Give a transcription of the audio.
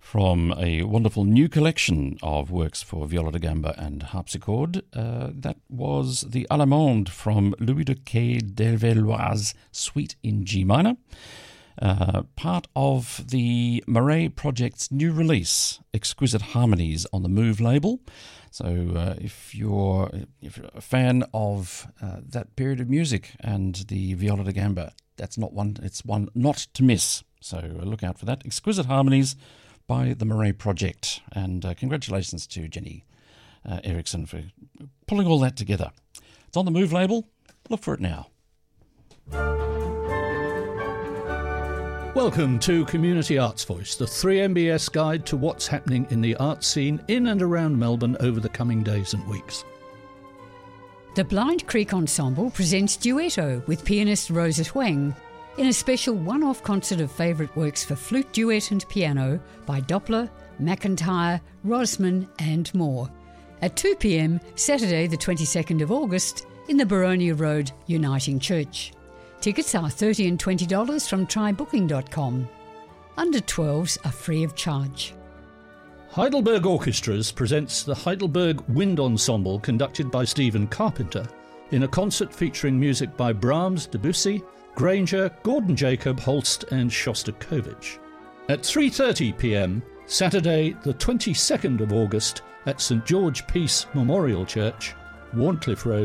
From a wonderful new collection of works for viola da gamba and harpsichord. That was the Allemande from Louis de Quay d'Elvelloise Suite in G minor, part of the Marais Project's new release, Exquisite Harmonies, on the Move label. So if you're a fan of that period of music and the viola da gamba, it's one not to miss. So look out for that. Exquisite Harmonies by the Marais Project. And congratulations to Jenny Eriksson for pulling all that together. It's on the Move label. Look for it now. Welcome to Community Arts Voice, the 3MBS guide to what's happening in the art scene in and around Melbourne over the coming days and weeks. The Blind Creek Ensemble presents Duetto with pianist Rosa Huang in a special one-off concert of favourite works for flute, duet and piano by Doppler, McIntyre, Rosman and more. At 2 p.m, Saturday the 22nd of August in the Baronia Road Uniting Church. Tickets are $30 and $20 from trybooking.com. Under 12s are free of charge. Heidelberg Orchestras presents the Heidelberg Wind Ensemble conducted by Stephen Carpenter in a concert featuring music by Brahms, Debussy, Granger, Gordon Jacob, Holst and Shostakovich. At 3:30 p.m, Saturday the 22nd of August at St George Peace Memorial Church, Warncliffe Road,